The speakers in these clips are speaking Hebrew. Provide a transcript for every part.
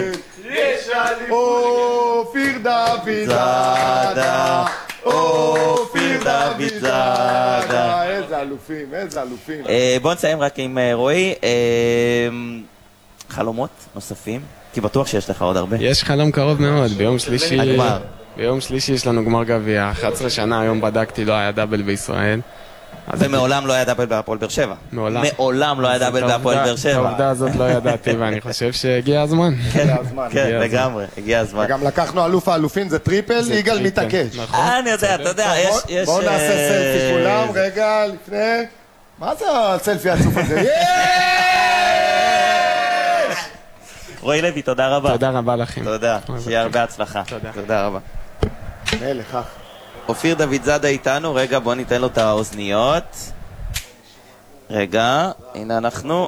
אופיר דוד זאדה, אופיר דוד זאדה. איזה אלופים, איזה אלופים. בוא נסיים רק עם רועי. חלומות נוספים? כי בטוח שיש לך עוד הרבה. יש חלום קרוב מאוד, ביום שלישי יש לנו גמר גביע, 11 שנה, היום בדקתי, לא היה דאבל בישראל. ומעולם לא היה דאבל בהפועל באר שבע. מעולם לא היה דאבל בהפועל באר שבע. את העובדה הזאת לא ידעתי, ואני חושב שהגיע הזמן. כן, לגמרי, הגיע הזמן. וגם לקחנו אלוף האלופים, זה טריפל, יגאל מתעקש. אני יודע, אתה יודע, יש... בואו נעשה סלפי כולם, רגע, לפני... מה זה הסלפי העצוף הזה? רועי לוי, תודה רבה. תודה רבה לכם. תודה, שיהיה הרבה הצלחה. תודה רבה. מלך. אופיר דוד זאדה איתנו, רגע בוא ניתן לו את האוזניות. רגע, הנה אנחנו.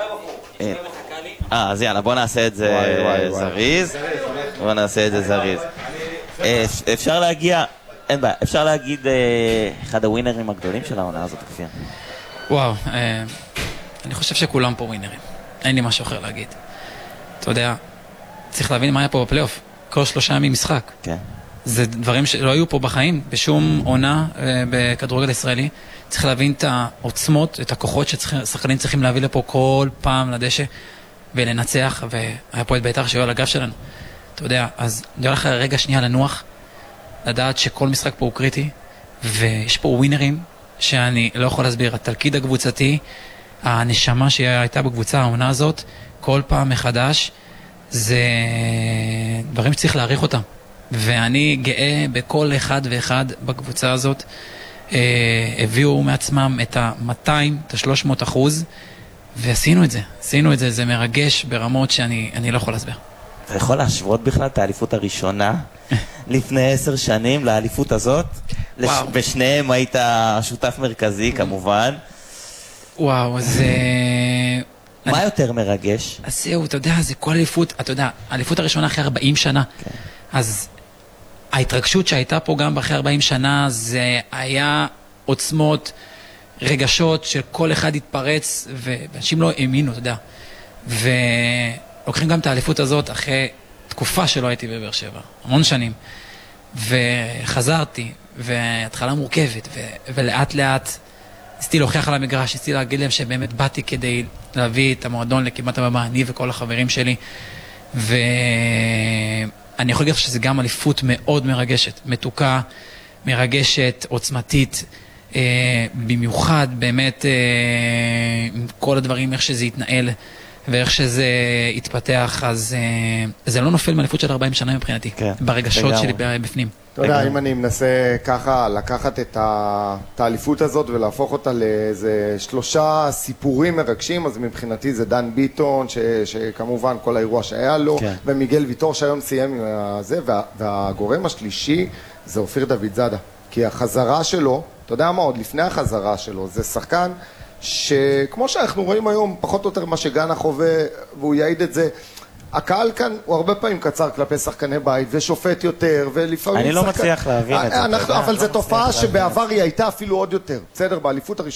אז יאללה, בוא נעשה את זה זריז. בוא נעשה את זה זריז. אפשר להגיע, אין בעיה, אפשר להגיד אחד הווינרים הגדולים של העונה הזאת, כפיר. וואו, אני חושב שכולם פה ווינרים. אין לי משהו אחר להגיד. אתה יודע, צריך להבין מה היה פה בפלייאוף. כל 3 ימים משחק. כן. זה דברים שלא היו פה בחיים, בשום עונה בכדורגל הישראלי. צריך להבין את העוצמות, את הכוחות ששחקנים צריכים להביא לפה כל פעם לדשא ולנצח, והיה פה את בית"ר שהיו על הגב שלנו. אתה יודע, אז נראה לך רגע שנייה לנוח, לדעת שכל משחק פה הוא קריטי, ויש פה ווינרים שאני לא יכול להסביר. התלכיד הקבוצתי, הנשמה שהייתה בקבוצה, העונה הזאת, כל פעם מחדש, זה דברים שצריך להעריך אותם. ואני גאה בכל אחד ואחד בקבוצה הזאת. הביאו מעצמם את ה-200, את ה-300%, ועשינו את זה. עשינו את זה, זה מרגש ברמות שאני לא יכול להסביר. אתה יכול להשוות בכלל את האליפות הראשונה לפני 10 שנים לאליפות הזאת? בשניהם היית שותף מרכזי כמובן. וואו, זה... מה יותר מרגש? אז זהו, אתה יודע, זה כל אליפות, אתה יודע, האליפות הראשונה אחרי 40 שנה. אז ההתרגשות שהייתה פה גם אחרי 40 שנה, זה היה עוצמות, רגשות שכל אחד התפרץ, ואנשים לא האמינו, אתה יודע. ולוקחים גם את האליפות הזאת אחרי תקופה שלא הייתי בבאר שבע, המון שנים. וחזרתי, והתחלה מורכבת, ולאט לאט ניסיתי להוכיח על המגרש, ניסיתי להגיד להם שבאמת באתי כדי להביא את המועדון לכמעט הבמה, אני וכל החברים שלי. אני יכול להגיד שזה גם אליפות מאוד מרגשת, מתוקה, מרגשת, עוצמתית, במיוחד באמת עם כל הדברים, איך שזה יתנהל ואיך שזה יתפתח, אז זה לא נופל מאליפות של 40 שנה מבחינתי, ברגשות שלי בפנים. אתה יודע, אם אני מנסה ככה לקחת את האליפות הזאת ולהפוך אותה לאיזה 3 סיפורים מרגשים, אז מבחינתי זה דן ביטון, שכמובן כל האירוע שהיה לו, ומיגל ויטור שהיום סיים עם זה, והגורם השלישי זה אופיר דוד זאדה. כי החזרה שלו, אתה יודע מה עוד לפני החזרה שלו, זה שחקן שכמו שאנחנו רואים היום, פחות או יותר מה שגנה חווה, והוא יעיד את זה, הקהל כאן הוא הרבה פעמים קצר כלפי שחקני בית, ושופט יותר, ולפעמים... אני לא מצליח להבין את זה. אבל זו תופעה שבעבר היא הייתה אפילו עוד יותר. בסדר, באליפות הראשונה.